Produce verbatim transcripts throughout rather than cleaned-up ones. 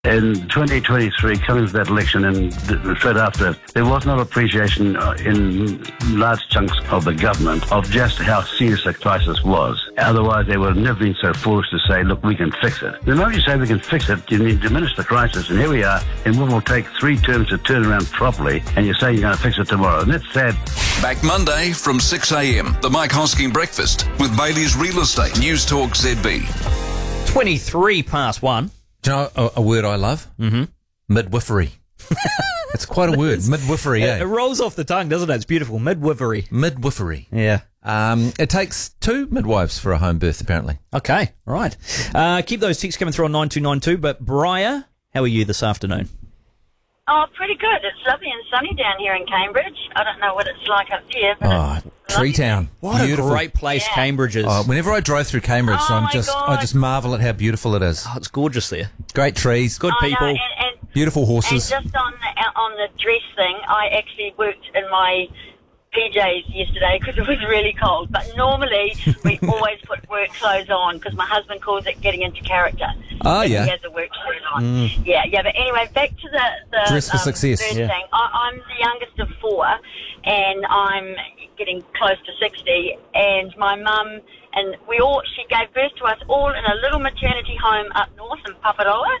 In twenty twenty-three, coming to that election and straight after, there was no appreciation in large chunks of the government of just how serious the crisis was. Otherwise, they would have never been so foolish to say, look, we can fix it. The moment you say we can fix it, you need to diminish the crisis, and here we are, and what will take three terms to turn around properly, and you're saying you're going to fix it tomorrow, and that's sad. Back Monday from six a.m, the Mike Hosking Breakfast with Bailey's Real Estate, News Talk Z B. twenty-three past one. Do you know a, a word I love? Mm-hmm. Midwifery. It's quite a word. Midwifery, eh? It, it rolls off the tongue, doesn't it? It's beautiful. Midwifery. Midwifery. Yeah. Um, it takes two midwives for a home birth, apparently. Okay, right. Uh, keep those texts coming through on nine two nine two. But, Briar, how are you this afternoon? Oh, pretty good. It's lovely and sunny down here in Cambridge. I don't know what it's like up there, but Oh, it's Tree lovely. Town. What Beautiful. a great place Yeah. Cambridge is. Oh, whenever I drive through Cambridge, Oh I'm my just God. I just marvel at how beautiful it is. Oh, it's gorgeous there. Great trees, Good I know, people. and, and, beautiful and horses. just on the, on the dress thing, I actually worked in my P Js yesterday because it was really cold. But normally we always put work clothes on because my husband calls it getting into character. Oh, if yeah. He has a work shirt on. Yeah, yeah. But anyway, back to the, the Dress for um, success. birth Yeah. thing. I, I'm the youngest of four, and I'm getting close to sixty. And my mum and we all she gave birth to us all in a little maternity home up north in Paparoa,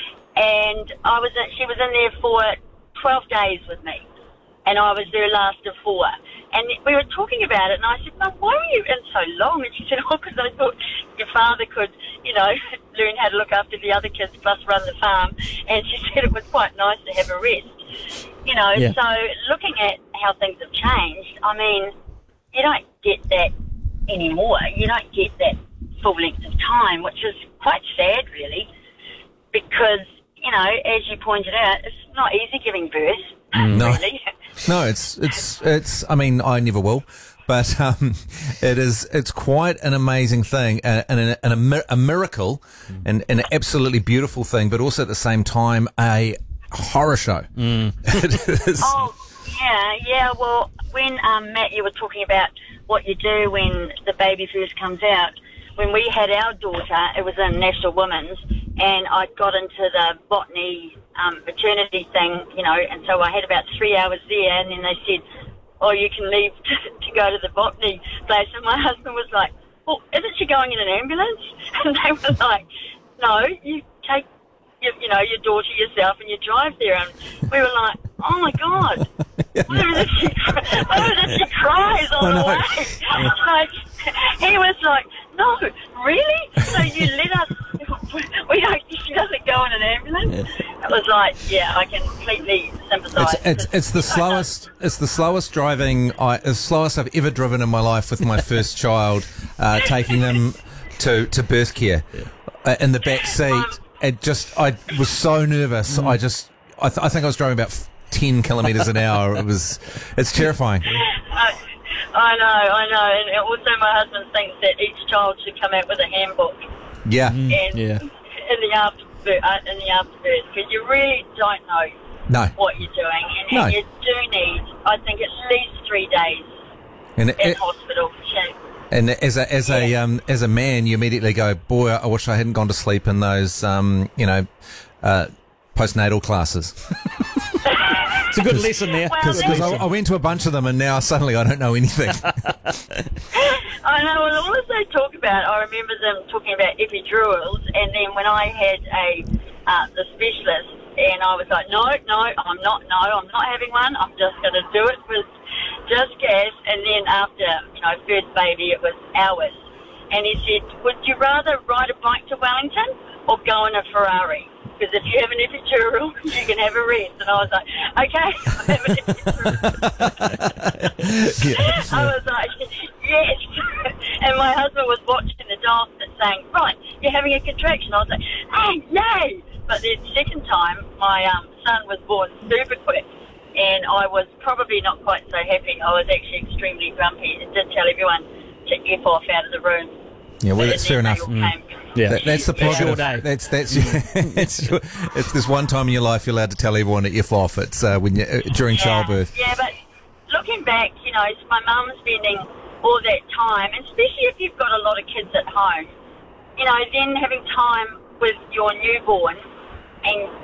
and I was in, she was in there for twelve days with me. And I was their last of four. And we were talking about it, and I said, Mum, why were you in so long? And she said, oh, because I thought your father could, you know, learn how to look after the other kids plus run the farm. And she said it was quite nice to have a rest. You know, Yeah. so looking at how things have changed, I mean, you don't get that anymore. You don't get that full length of time, which is quite sad, really, because, you know, as you pointed out, it's not easy giving birth, No. really. No, it's it's it's. I mean, I never will, but um, it is. It's quite an amazing thing, and, and, a, and a, mi- a miracle, and, and an absolutely beautiful thing, but also at the same time a horror show. It is. Oh, yeah, yeah. Well, when, um, Matt, you were talking about what you do when the baby first comes out, when we had our daughter, it was in National Women's, and I got into the botany um, maternity thing, you know, and so I had about three hours there, and then they said, oh, you can leave to, to go to the botany place. And my husband was like, well, isn't she going in an ambulance? And they were like, no, you take, your, you know, your daughter yourself and you drive there. And we were like, oh, my God. What if she, what if she cries on the way? Like, he was like, no, really? So you let us, we don't, she doesn't go in an ambulance? It was like, yeah, I completely sympathise. It's, it's it's the slowest it's the slowest driving I the slowest I've ever driven in my life with my first child, uh, taking them to, to birth care uh, in the back seat. It just I was so nervous. I just I, th- I think I was driving about ten kilometres an hour. It was it's terrifying. I, I know, I know, and also my husband thinks that each child should come out with a handbook. Yeah. And yeah. in the afterbirth, uh, in the afterbirth, because you really don't know No. what you're doing, and, No. and you do need, I think, at least three days And in it, hospital. Yeah. and as a as a um as a man, you immediately go, boy, I wish I hadn't gone to sleep in those um you know uh, postnatal classes. It's a good lesson there. Well, Because that's- I, I went to a bunch of them, and now suddenly I don't know anything. I know, and also talk about, I remember them talking about epidurals, and then when I had a uh, the specialist, and I was like, no, no, I'm not, no, I'm not having one, I'm just going to do it with just gas, and then after, you know, first baby, it was hours, and he said, would you rather ride a bike to Wellington or go in a Ferrari? Because if you have an epidural, you can have a rest. And I was like, okay, I'll have an epidural. I was like, yes. And my husband was watching the dog saying, right, you're having a contraction. I was like, hey, yay. But the second time, my um, son was born super quick. And I was probably not quite so happy. I was actually extremely grumpy and did tell everyone to F off out of the room. Yeah, well, But that's then fair they enough. all Mm. came. Yeah. That, that's the Yeah. prerogative. Your day. That's that's it's, your, it's this one time in your life you're allowed to tell everyone to f off. It's uh, when you uh, during Yeah, childbirth. Yeah, but looking back, you know, it's my mum spending all that time, and especially if you've got a lot of kids at home, you know, then having time with your newborn and